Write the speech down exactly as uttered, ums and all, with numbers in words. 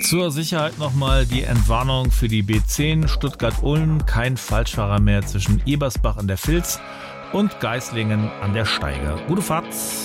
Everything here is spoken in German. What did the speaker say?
Zur Sicherheit nochmal die Entwarnung für die B zehn Stuttgart-Ulm. Kein Falschfahrer mehr zwischen Ebersbach an der Vils und Geislingen an der Steiger. Gute Fahrt!